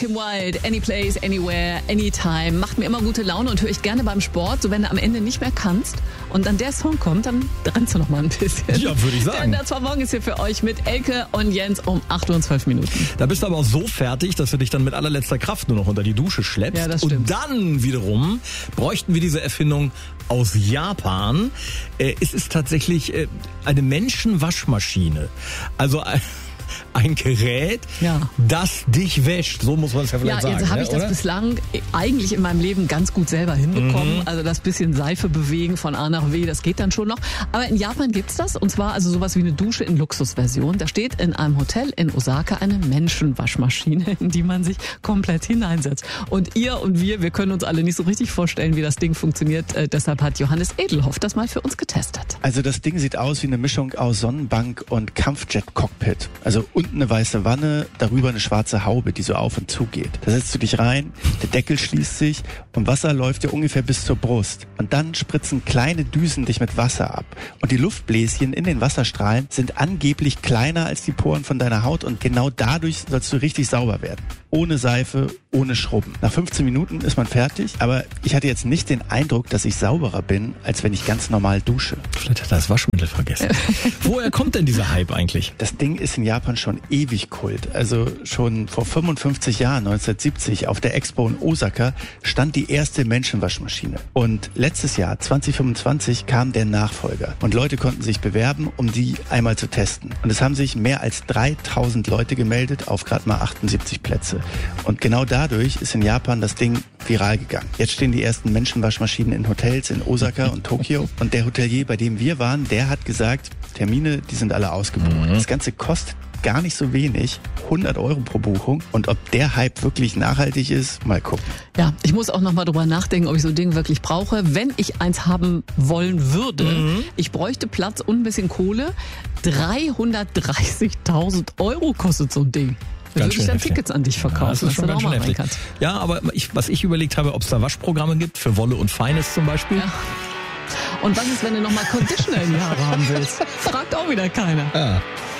Kim Wilde, Any Place, Anywhere, Anytime. Macht mir immer gute Laune und höre ich gerne beim Sport. So, wenn du am Ende nicht mehr kannst und dann der Song kommt, dann rennst du noch mal ein bisschen. Ja, würde ich sagen. Der Morgen ist hier für euch mit Elke und Jens um 8 Uhr und 12 Minuten. Da bist du aber auch so fertig, dass du dich dann mit allerletzter Kraft nur noch unter die Dusche schleppst. Ja, das stimmt. Und dann wiederum bräuchten wir diese Erfindung aus Japan. Es ist tatsächlich eine Menschenwaschmaschine. Also ein Gerät, das dich wäscht. So muss man es ja vielleicht sagen. Ja, jetzt habe ich das bislang eigentlich in meinem Leben ganz gut selber hinbekommen. Also das bisschen Seife bewegen von A nach W, das geht dann schon noch. Aber in Japan gibt's das. Und zwar also sowas wie eine Dusche in Luxusversion. Da steht in einem Hotel in Osaka eine Menschenwaschmaschine, in die man sich komplett hineinsetzt. Und ihr und wir können uns alle nicht so richtig vorstellen, wie das Ding funktioniert. Deshalb hat Johannes Edelhoff das mal für uns getestet. Also das Ding sieht aus wie eine Mischung aus Sonnenbank und Kampfjet-Cockpit. Also unten eine weiße Wanne, darüber eine schwarze Haube, die so auf und zu geht. Da setzt du dich rein, der Deckel schließt sich und Wasser läuft dir ungefähr bis zur Brust. Und dann spritzen kleine Düsen dich mit Wasser ab. Und die Luftbläschen in den Wasserstrahlen sind angeblich kleiner als die Poren von deiner Haut und genau dadurch sollst du richtig sauber werden. Ohne Seife, ohne Schrubben. Nach 15 Minuten ist man fertig, aber ich hatte jetzt nicht den Eindruck, dass ich sauberer bin, als wenn ich ganz normal dusche. Vielleicht hat er das Waschmittel vergessen. Woher kommt denn dieser Hype eigentlich? Das Ding ist in Japan schon ewig Kult. Also schon vor 55 Jahren, 1970, auf der Expo in Osaka, stand die erste Menschenwaschmaschine. Und letztes Jahr, 2025, kam der Nachfolger. Und Leute konnten sich bewerben, um die einmal zu testen. Und es haben sich mehr als 3000 Leute gemeldet auf gerade mal 78 Plätze. Und genau dadurch ist in Japan das Ding viral gegangen. Jetzt stehen die ersten Menschenwaschmaschinen in Hotels in Osaka und Tokio. Und der Hotelier, bei dem wir waren, der hat gesagt, Termine, die sind alle ausgebucht. Das Ganze kostet gar nicht so wenig, 100 € pro Buchung. Und ob der Hype wirklich nachhaltig ist, mal gucken. Ja, ich muss auch noch mal drüber nachdenken, ob ich so ein Ding wirklich brauche. Wenn ich eins haben wollen würde, ich bräuchte Platz und ein bisschen Kohle. 330.000 € kostet so ein Ding. Da würde ich dann Tickets an dich verkaufen, das ist schon ganz schön heftig. kannst. Ja, aber was ich überlegt habe, ob es da Waschprogramme gibt, für Wolle und Feines zum Beispiel. Ja. Und was ist, wenn du noch mal Conditioner in die Haare haben willst? Fragt auch wieder keiner. Ja.